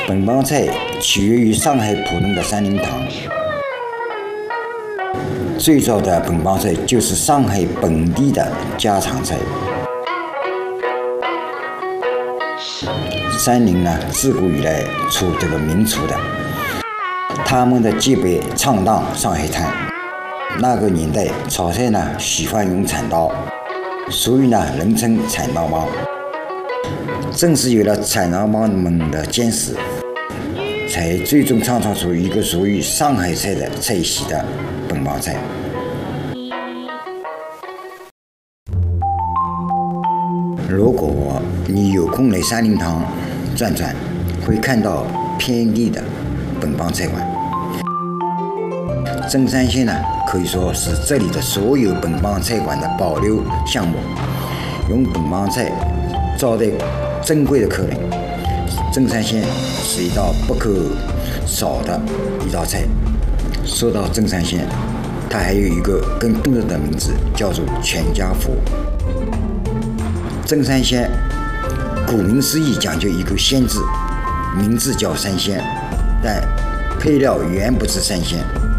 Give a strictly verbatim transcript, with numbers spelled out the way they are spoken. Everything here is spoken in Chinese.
本帮菜起源于上海浦东的三灵堂。最早的本帮菜就是上海本地的家常菜。三灵呢，自古以来出这个名厨的，他们的技艺畅荡上海滩。那个年代炒菜呢喜欢用铲刀，所以呢人称铲刀帮。正是有了铲刀帮们的坚持，才最终创造出一个属于上海菜的菜系的本帮菜。如果你有空来三灵堂转转，会看到遍地的本帮菜馆。真山县呢，可以说是这里的所有本帮菜馆的保留项目，用本帮菜招待珍贵的客人。真山县是一道不可少的一道菜。说到真山县，它还有一个更动人的名字，叫做全家福。真山鲜，顾名思义，讲究一个鲜字，名字叫三鲜，但配料远不止三鲜。